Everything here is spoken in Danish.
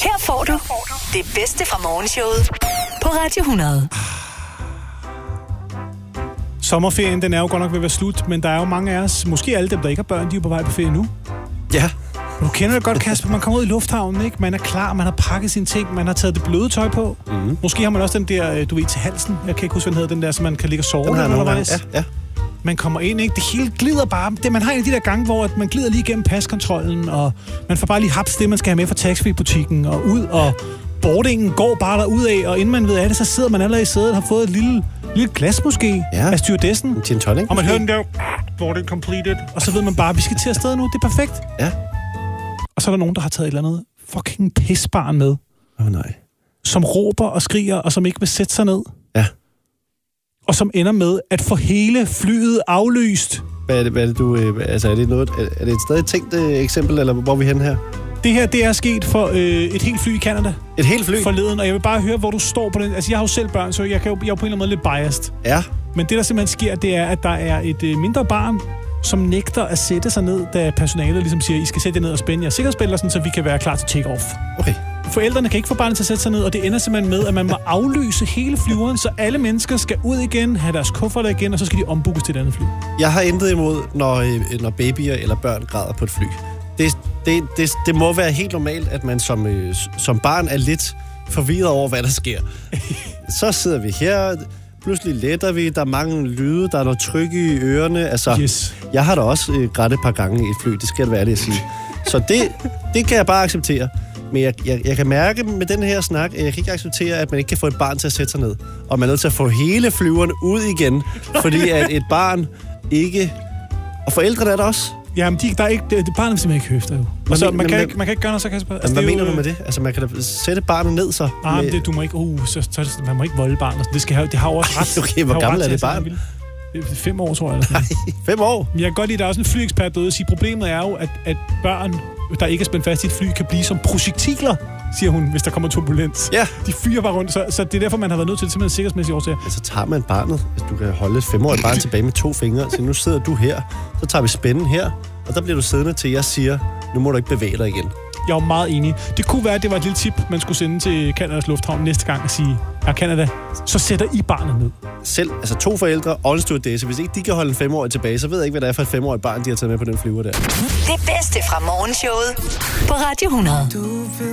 Her får du det bedste fra morgenshowet på Radio 100. Sommerferien, den er jo godt nok ved at være slut, men der er jo mange af os, måske alle dem, der ikke har børn, de er på vej på ferie nu. Ja. Du kender det godt, Kasper. Man kommer ud i lufthavnen, ikke? Man er klar, man har pakket sine ting, man har taget det bløde tøj på. Mm. Måske har man også den der, du ved, til halsen. Jeg kan ikke huske, hvad den hedder, den der, så man kan ligge og sove. Ja. Man kommer ind, ikke? Det hele glider bare. Man har en af de der gange, hvor man glider lige igennem paskontrollen, og man får bare lige haps det, man skal have med fra taxfree-butikken, og ud, og boardingen går bare derudad, og inden man ved af det, så sidder man allerede i sædet og har fået et lille glas måske af stewardessen. Gin tonic. Og man hører den der, boarding completed, og så ved man bare, at vi skal til afsted nu, det er perfekt. Ja. Og så er der nogen, der har taget et eller andet fucking pisbarn med. Nej. Som råber og skriger, og som ikke vil sætte sig ned. Ja. Og som ender med at få hele flyet aflyst. Hvad er det du... altså, er det et stadig tænkt eksempel, eller hvor er vi henne her? Det her, det er sket for et helt fly i Canada. Et helt fly? Forleden, og jeg vil bare høre, hvor du står på den. Altså, jeg har jo selv børn, så jeg er jo på en eller anden måde lidt biased. Ja. Men det, der simpelthen sker, det er, at der er et mindre barn, som nægter at sætte sig ned, da personalet ligesom siger, I skal sætte jer ned og spænde jeres sikkerhedsbælter, sådan, så vi kan være klar til take-off. Okay. Forældrene kan ikke få barnet til at sætte sig ned, og det ender simpelthen med, at man må aflyse hele flyveren, så alle mennesker skal ud igen, have deres kufferter igen, og så skal de ombookes til et andet fly. Jeg har intet imod, når babyer eller børn græder på et fly. Det må være helt normalt, at man som barn er lidt forvirret over, hvad der sker. Så sidder vi her, pludselig letter vi, der er mange lyde, der er noget tryk i ørerne. Altså, yes. Jeg har da også grædt et par gange i et fly, det skal det være ærligt at sige. Så det kan jeg bare acceptere. Men jeg kan mærke med den her snak, at jeg kan ikke acceptere, at man ikke kan få et barn til at sætte sig ned. Og man er nødt til at få hele flyveren ud igen, fordi at et barn ikke... Og forældrene er der også. Jamen, der er ikke, det barnet simpelthen ikke høfter jo. Altså, man kan ikke gøre noget, så Kasper. Altså, hvad mener du med det? Altså, man kan da sætte barnet ned, så... Du må ikke... man må ikke volde barnet. Det har jo også ret. Okay, hvor gammel er det barn? Det er 5 år, tror jeg. Nej, 5 år? Men jeg kan godt lide, at der er også en flyekspert derude og sige, problemet er jo, at børn, der ikke er spændt fast i et fly, kan blive som projektiler, siger hun, hvis der kommer turbulens. Ja. De fyrer bare rundt, så det er derfor, man har været nødt til simpelthen sikkerhedsmæssige årsager. Altså tager man barnet, hvis du kan holde et 5-årigt barn tilbage med 2 fingre, så nu sidder du her, så tager vi spænden her, og der bliver du siddende til, jeg siger, nu må du ikke bevæge dig igen. Jeg er meget enig. Det kunne være, at det var et lille tip, man skulle sende til Canadas lufthavn næste gang og sige, Canada, så sætter I barnet ned. Selv, altså 2 forældre og en stewardesse. Hvis ikke de kan holde en 5-årig tilbage, så ved jeg ikke, hvad det er for et 5-årigt barn, de har taget med på den flyver der. Det bedste fra morgenshowet på Radio 100.